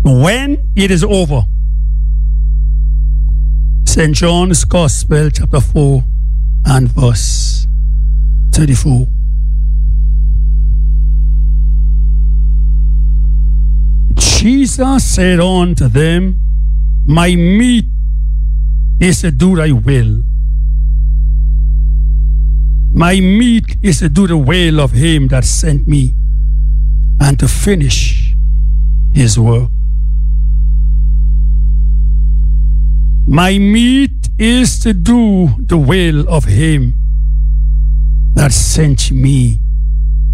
When it is over, St. John's Gospel, chapter 4 and verse 34. Jesus said unto them, my meat is to do thy will. My meat is to do the will of him that sent me and to finish his work. My meat is to do the will of him that sent me